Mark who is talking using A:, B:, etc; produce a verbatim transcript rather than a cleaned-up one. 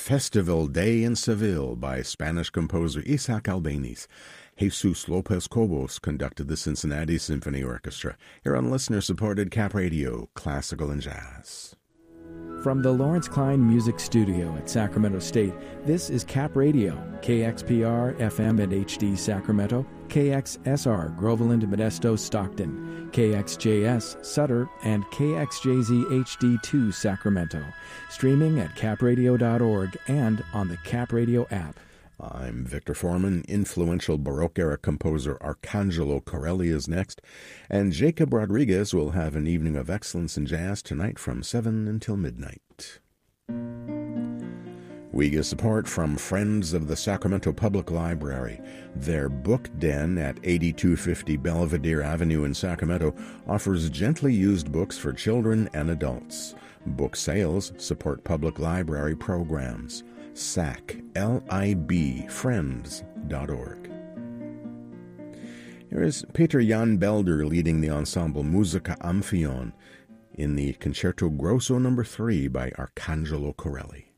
A: Festival Day in Seville by Spanish composer Isaac Albéniz. Jesus Lopez Cobos conducted the Cincinnati Symphony Orchestra, here on listener-supported Cap Radio, Classical and Jazz.
B: From the Lawrence Klein Music Studio at Sacramento State, this is Cap Radio, K X P R, F M and H D Sacramento, K X S R, Groveland, Modesto, Stockton, K X J S, Sutter, and K X J Z H D two, Sacramento. Streaming at cap radio dot org and on the Cap Radio app.
A: I'm Victor Foreman. Influential Baroque-era composer Arcangelo Corelli is next, and Jacob Rodriguez will have an evening of excellence in jazz tonight from seven until midnight. We get support from Friends of the Sacramento Public Library. Their book den at eighty-two fifty Belvedere Avenue in Sacramento offers gently used books for children and adults. Book sales support public library programs. S A C, L I B, friends dot org. Here is Peter Jan Belder leading the ensemble Musica Amphion in the Concerto Grosso number three by Arcangelo Corelli.